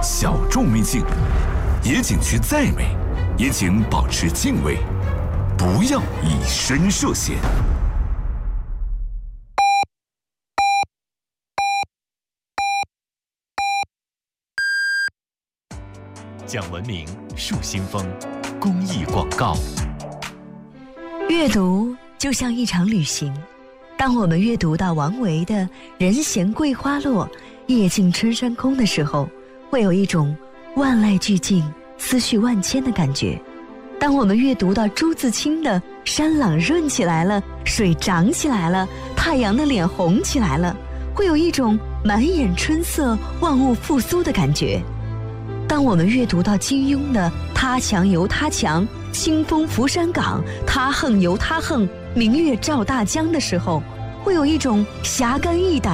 小众秘境，野景区再美，也请保持敬畏，不要以身涉险。讲文明树新风公益广告。 阅读就像一场旅行，当我们阅读到王维的人闲桂花落，夜静春山空的时候，会有一种万籁俱静思绪万千的感觉。当我们阅读到朱自清的山朗润起来了，水涨起来了，太阳的脸红起来了，会有一种满眼春色万物复苏的感觉。当我们阅读到金庸的他强由他强，清风拂山岗，他横由他横，明月照大江的时候，会有一种侠肝义胆